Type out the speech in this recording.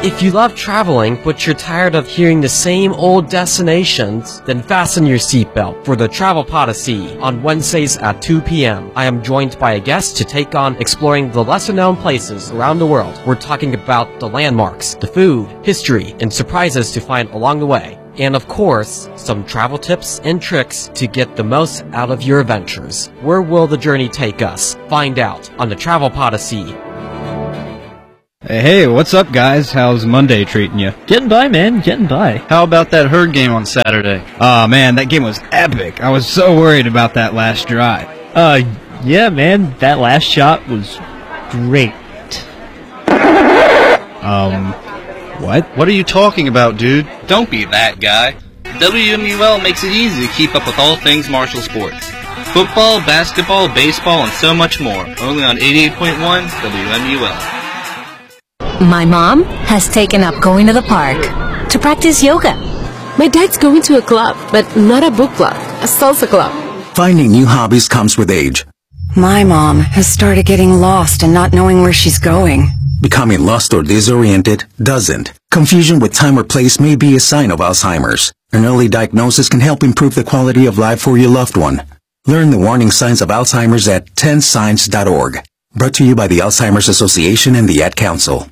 If you love traveling, but you're tired of hearing the same old destinations, then fasten your seatbelt for the Travel Podyssey on Wednesdays at 2 p.m. I am joined by a guest to take on exploring the lesser-known places around the world. We're talking about the landmarks, the food, history, and surprises to find along the way. And of course, some travel tips and tricks to get the most out of your adventures. Where will the journey take us? Find out on the Travel Podyssey. Hey, what's up, guys? How's Monday treating you? Getting by, man. Getting by. How about that Herd game on Saturday? Oh, man, that game was epic. I was so worried about that last drive. Yeah, man. That last shot was great. What? What are you talking about, dude? Don't be that guy. WMUL makes it easy to keep up with all things martial sports. Football, basketball, baseball, and so much more. Only on 88.1 WMUL. My mom has taken up going to the park to practice yoga. My dad's going to a club, but not a book club, a salsa club. Finding new hobbies comes with age. My mom has started getting lost and not knowing where she's going. Becoming lost or disoriented doesn't. Confusion with time or place may be a sign of Alzheimer's. An early diagnosis can help improve the quality of life for your loved one. Learn the warning signs of Alzheimer's at 10signs.org. Brought to you by the Alzheimer's Association and the Ad Council.